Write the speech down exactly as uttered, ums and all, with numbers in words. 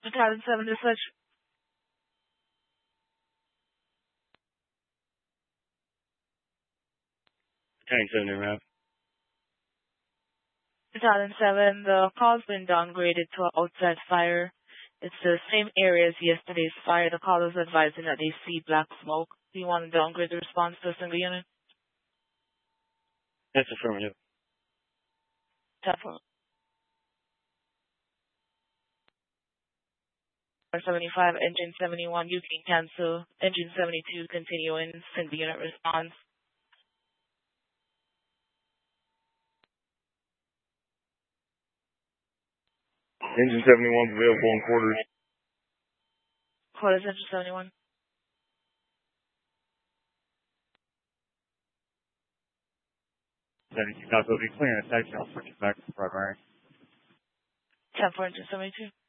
Battalion seven dispatch. Battalion seven in route. Battalion seven, the call's been downgraded to an outside fire. It's the same area as yesterday's fire. The call is advising that they see black smoke. Do you want to downgrade the response to a single unit? That's affirmative. Definitely. seventy-five, engine seventy-one, you can cancel. Engine seventy-two, continuing, single unit response. Engine seventy-one is available in quarters. Quarters, engine seventy-one. seventy-two, South will be clear. Section, I'll switch it back to the primary. ten four, engine seventy-two.